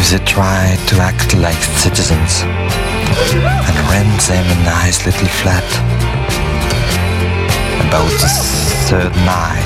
if they tried to act like citizens and rent them a nice little flat. About the third night,